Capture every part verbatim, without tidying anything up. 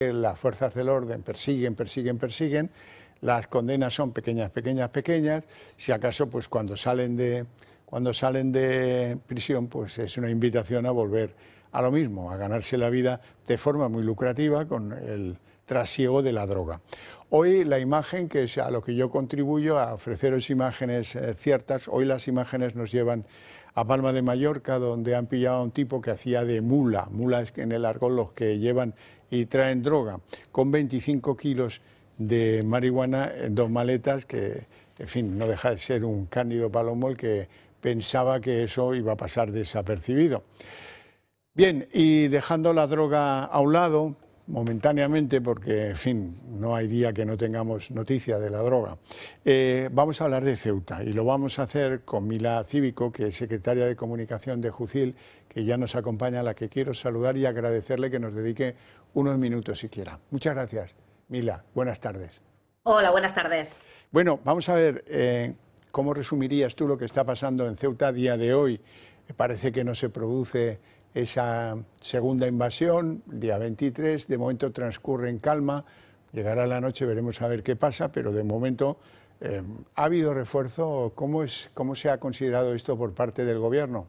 las fuerzas del orden persiguen, persiguen, persiguen, las condenas son pequeñas, pequeñas, pequeñas, si acaso pues cuando salen de, cuando salen de prisión pues es una invitación a volver a lo mismo, a ganarse la vida de forma muy lucrativa con el trasiego de la droga. Hoy la imagen, que es a lo que yo contribuyo, a ofreceros imágenes eh, ciertas, hoy las imágenes nos llevan a Palma de Mallorca, donde han pillado a un tipo que hacía de mula, mulas en el argot los que llevan y traen droga, con veinticinco kilos de marihuana en dos maletas, que, en fin, no deja de ser un Cándido Palomo el que pensaba que eso iba a pasar desapercibido. Bien, y dejando la droga a un lado, momentáneamente, porque, en fin, no hay día que no tengamos noticia de la droga, eh, vamos a hablar de Ceuta, y lo vamos a hacer con Mila Cívico, que es secretaria de Comunicación de Jucil, que ya nos acompaña, a la que quiero saludar y agradecerle que nos dedique unos minutos siquiera. Muchas gracias, Mila. Buenas tardes. Hola, buenas tardes. Bueno, vamos a ver, eh, ¿cómo resumirías tú lo que está pasando en Ceuta a día de hoy? Parece que no se produce esa segunda invasión, día veintitrés, de momento transcurre en calma, llegará la noche, veremos a ver qué pasa, pero de momento eh, ¿ha habido refuerzo? ¿Cómo es, cómo se ha considerado esto por parte del gobierno?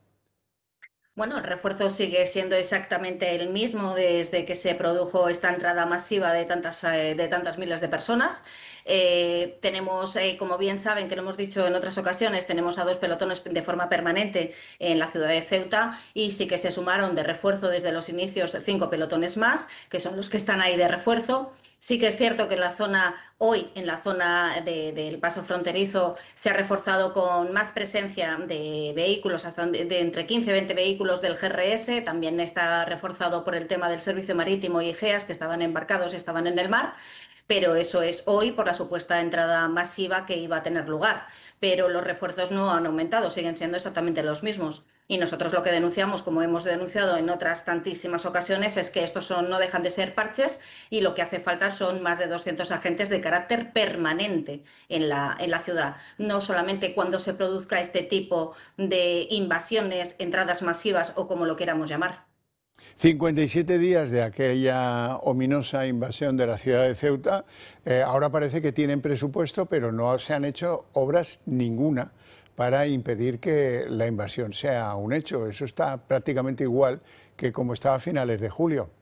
Bueno, el refuerzo sigue siendo exactamente el mismo desde que se produjo esta entrada masiva de tantas, eh, de tantas miles de personas. Eh, tenemos, eh, como bien saben, que lo hemos dicho en otras ocasiones, tenemos a dos pelotones de forma permanente en la ciudad de Ceuta y sí que se sumaron de refuerzo desde los inicios cinco pelotones más, que son los que están ahí de refuerzo. Sí que es cierto que en la zona, hoy en la zona de, del paso fronterizo se ha reforzado con más presencia de vehículos, hasta de, de entre quince y veinte vehículos del G R S, también está reforzado por el tema del servicio marítimo y GEAS, que estaban embarcados y estaban en el mar, pero eso es hoy por la supuesta entrada masiva que iba a tener lugar. Pero los refuerzos no han aumentado, siguen siendo exactamente los mismos. Y nosotros lo que denunciamos, como hemos denunciado en otras tantísimas ocasiones, es que estos son, no dejan de ser parches y lo que hace falta son más de doscientos agentes de carácter permanente en la, en la ciudad. No solamente cuando se produzca este tipo de invasiones, entradas masivas o como lo queramos llamar. cincuenta y siete días de aquella ominosa invasión de la ciudad de Ceuta, eh, ahora parece que tienen presupuesto, pero no se han hecho obras ninguna para impedir que la invasión sea un hecho. Eso está prácticamente igual que como estaba a finales de julio.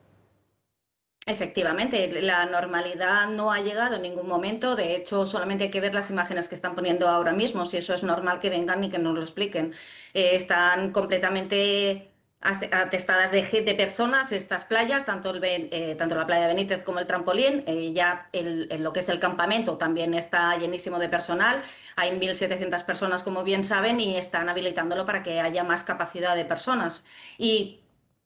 Efectivamente, la normalidad no ha llegado en ningún momento. De hecho, solamente hay que ver las imágenes que están poniendo ahora mismo, si eso es normal que vengan y que nos lo expliquen. Eh, están completamente atestadas de, de personas estas playas, tanto, el, eh, tanto la playa de Benítez como el Trampolín. Eh, ya el, en lo que es el campamento también está llenísimo de personal. Hay mil setecientas personas, como bien saben, y están habilitándolo para que haya más capacidad de personas. Y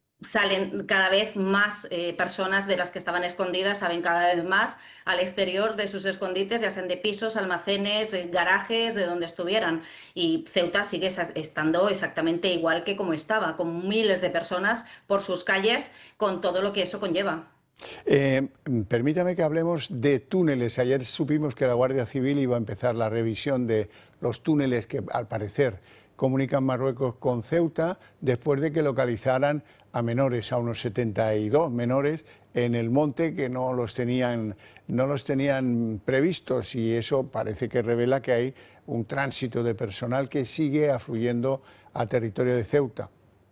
salen cada vez más eh, personas de las que estaban escondidas, saben cada vez más al exterior de sus escondites, ya sean de pisos, almacenes, eh, garajes, de donde estuvieran. Y Ceuta sigue estando exactamente igual que como estaba, con miles de personas por sus calles, con todo lo que eso conlleva. Eh, permítame que hablemos de túneles. Ayer supimos que la Guardia Civil iba a empezar la revisión de los túneles que, al parecer, comunican Marruecos con Ceuta, después de que localizaran a menores, a unos setenta y dos menores, en el monte que no los tenían, no los tenían previstos, y eso parece que revela que hay un tránsito de personal que sigue afluyendo a territorio de Ceuta.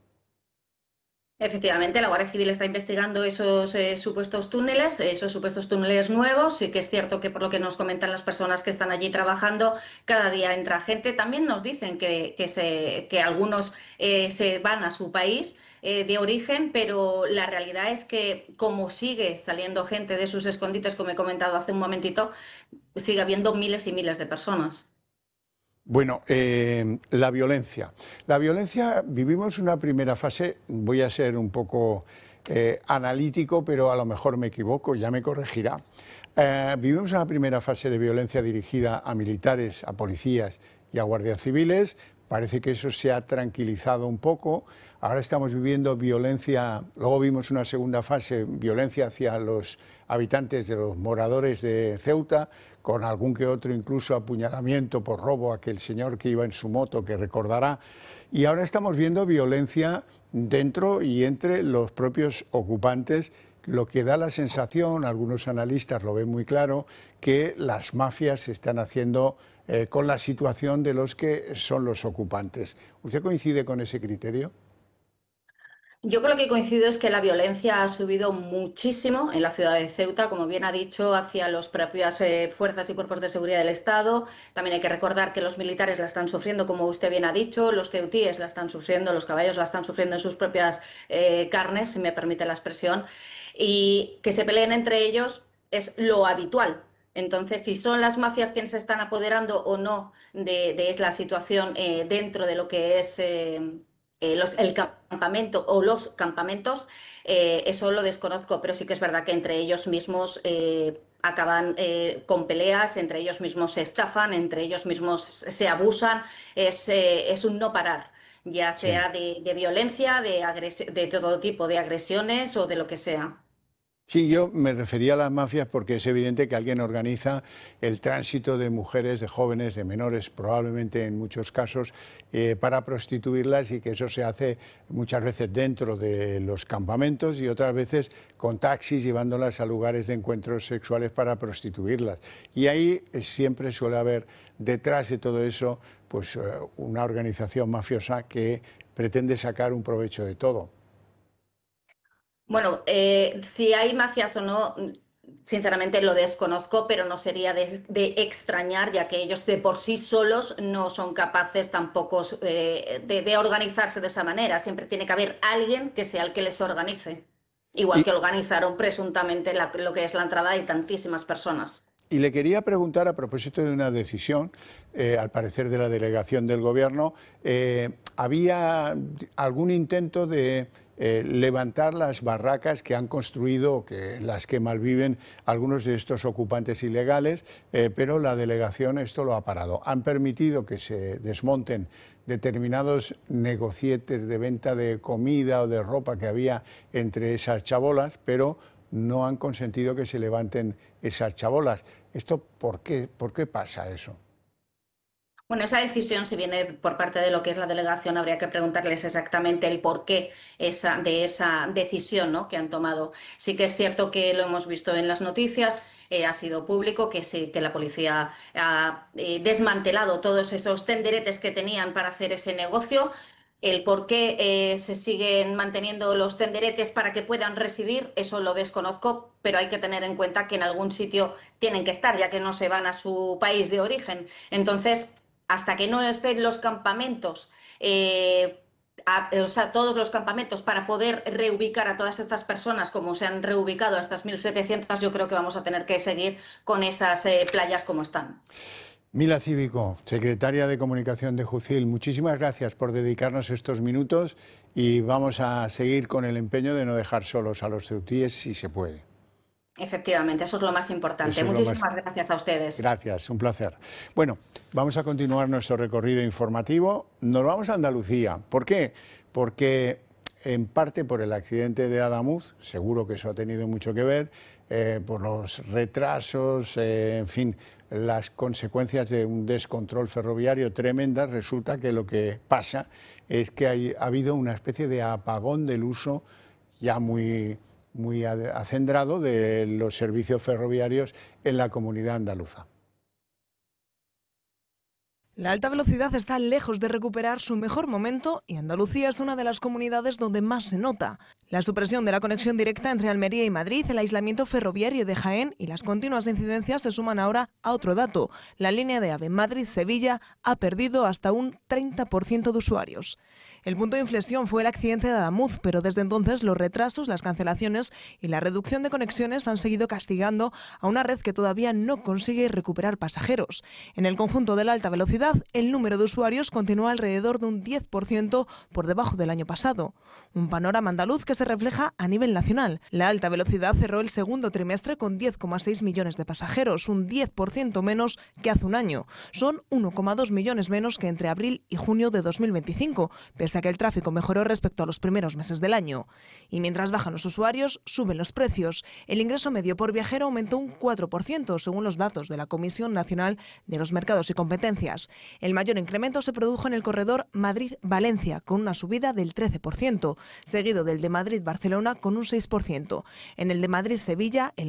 Efectivamente, la Guardia Civil está investigando esos eh, supuestos túneles, esos supuestos túneles nuevos. Sí que es cierto que por lo que nos comentan las personas que están allí trabajando, cada día entra gente. También nos dicen que, que, se, que algunos eh, se van a su país eh, de origen, pero la realidad es que como sigue saliendo gente de sus escondites, como he comentado hace un momentito, sigue habiendo miles y miles de personas. Bueno, eh, la violencia. La violencia, vivimos una primera fase, voy a ser un poco eh, analítico, pero a lo mejor me equivoco, ya me corregirá. Eh, vivimos una primera fase de violencia dirigida a militares, a policías y a guardias civiles. Parece que eso se ha tranquilizado un poco. Ahora estamos viviendo violencia, luego vimos una segunda fase, violencia hacia los habitantes de los moradores de Ceuta, con algún que otro incluso apuñalamiento por robo a aquel señor que iba en su moto, que recordará. Y ahora estamos viendo violencia dentro y entre los propios ocupantes lo que da la sensación, algunos analistas lo ven muy claro, que las mafias se están haciendo eh, con la situación de los que son los ocupantes. ¿Usted coincide con ese criterio? Yo creo que coincido es que la violencia ha subido muchísimo en la ciudad de Ceuta, como bien ha dicho, hacia las propias eh, fuerzas y cuerpos de seguridad del Estado. También hay que recordar que los militares la están sufriendo, como usted bien ha dicho, los ceutíes la están sufriendo, los caballos la están sufriendo en sus propias eh, carnes, si me permite la expresión, y que se peleen entre ellos es lo habitual. Entonces, si son las mafias quienes se están apoderando o no de, de la situación eh, dentro de lo que es eh, eh, los- el campamento o los campamentos, eh, eso lo desconozco, pero sí que es verdad que entre ellos mismos eh, acaban eh, con peleas, entre ellos mismos se estafan, entre ellos mismos se abusan, es, eh, es un no parar, ya Sí. sea de, de violencia, de, agresi- de todo tipo de agresiones o de lo que sea. Sí, yo me refería a las mafias porque es evidente que alguien organiza el tránsito de mujeres, de jóvenes, de menores, probablemente en muchos casos, eh, para prostituirlas y que eso se hace muchas veces dentro de los campamentos y otras veces con taxis llevándolas a lugares de encuentros sexuales para prostituirlas. Y ahí eh, siempre suele haber detrás de todo eso pues, eh, una organización mafiosa que pretende sacar un provecho de todo. Bueno, eh, si hay mafias o no, sinceramente lo desconozco, pero no sería de, de extrañar, ya que ellos de por sí solos no son capaces tampoco eh, de, de organizarse de esa manera. Siempre tiene que haber alguien que sea el que les organice. Igual que Y, organizaron presuntamente la- lo que es la entrada de tantísimas personas. Y le quería preguntar a propósito de una decisión, eh, al parecer de la delegación del Gobierno, eh, ¿había algún intento de eh, levantar las barracas que han construido, que, las que malviven algunos de estos ocupantes ilegales, eh, pero la delegación esto lo ha parado? Han permitido que se desmonten determinados negocietes de venta de comida o de ropa que había entre esas chabolas, pero no han consentido que se levanten esas chabolas. ¿Esto por qué, por qué pasa eso? Bueno, esa decisión, si viene por parte de lo que es la delegación, habría que preguntarles exactamente el porqué esa, de esa decisión, ¿no?, que han tomado. Sí que es cierto que lo hemos visto en las noticias, eh, ha sido público que sí, que la policía ha eh, desmantelado todos esos tenderetes que tenían para hacer ese negocio. El por qué eh, se siguen manteniendo los tenderetes para que puedan residir, eso lo desconozco, pero hay que tener en cuenta que en algún sitio tienen que estar, ya que no se van a su país de origen. Entonces, hasta que no estén los campamentos, eh, a- o sea, todos los campamentos para poder reubicar a todas estas personas como se han reubicado a estas mil setecientas, yo creo que vamos a tener que seguir con esas eh, playas como están. Mila Cívico, secretaria de Comunicación de Jucil, muchísimas gracias por dedicarnos estos minutos y vamos a seguir con el empeño de no dejar solos a los ceutíes si se puede. Efectivamente, eso es lo más importante. Eso es lo más. Muchísimas gracias a ustedes. Gracias, un placer. Bueno, vamos a continuar nuestro recorrido informativo. Nos vamos a Andalucía. ¿Por qué? Porque en parte por el accidente de Adamuz, seguro que eso ha tenido mucho que ver, eh, por los retrasos, eh, en fin, las consecuencias de un descontrol ferroviario tremendas. Resulta que lo que pasa es que hay, ha habido una especie de apagón del uso ya muy muy acendrado de los servicios ferroviarios en la comunidad andaluza. La alta velocidad está lejos de recuperar su mejor momento y Andalucía es una de las comunidades donde más se nota. La supresión de la conexión directa entre Almería y Madrid, el aislamiento ferroviario de Jaén y las continuas incidencias se suman ahora a otro dato. La línea de AVE Madrid-Sevilla ha perdido hasta un treinta por ciento de usuarios. El punto de inflexión fue el accidente de Adamuz, pero desde entonces los retrasos, las cancelaciones y la reducción de conexiones han seguido castigando a una red que todavía no consigue recuperar pasajeros. En el conjunto de la alta velocidad, el número de usuarios continúa alrededor de un diez por ciento por debajo del año pasado. Un panorama andaluz que se refleja a nivel nacional. La alta velocidad cerró el segundo trimestre con diez coma seis millones de pasajeros, un diez por ciento menos que hace un año. Son uno coma dos millones menos que entre abril y junio de dos mil veinticinco, pese a que el tráfico mejoró respecto a los primeros meses del año. Y mientras bajan los usuarios, suben los precios. El ingreso medio por viajero aumentó un cuatro por ciento, según los datos de la Comisión Nacional de los Mercados y Competencias. El mayor incremento se produjo en el corredor Madrid-Valencia, con una subida del trece por ciento, seguido del de Madrid Madrid-Barcelona con un seis por ciento. En el de Madrid-Sevilla, el